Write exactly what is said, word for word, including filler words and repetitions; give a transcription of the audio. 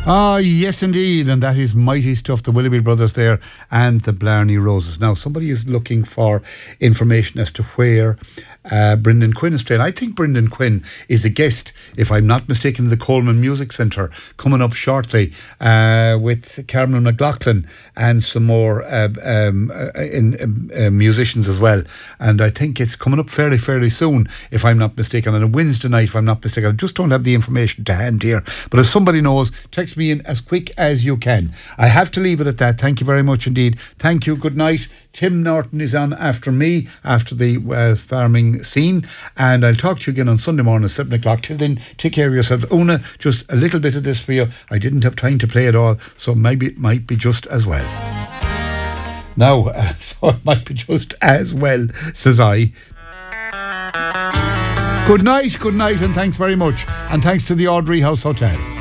Ah, yes, indeed. And that is mighty stuff. The Willoughby Brothers there and the Blarney Roses. Now, somebody is looking for information as to where uh, Brendan Quinn is playing. I think Brendan Quinn is a guest, if I'm not mistaken, in the Coleman Music Centre coming up shortly uh, with Carmen McLaughlin and some more uh, um, uh, in, uh, musicians as well. And I think it's coming up fairly, fairly soon, if I'm not mistaken, on a Wednesday night, if I'm not mistaken. I just don't have the information to hand here. But if somebody knows, text me in as quick as you can. I have to leave it at that. Thank you very much indeed. Thank you. Good night. Tim Norton is on after me, after the uh, farming scene, and I'll talk to you again on Sunday morning at seven o'clock. Till then, take care of yourself. Una, just a little bit of this for you. I didn't have time to play it all, so maybe it might be just as well. Now, uh, so it might be just as well, says I. Good night, good night, and thanks very much. And thanks to the Audrey House Hotel.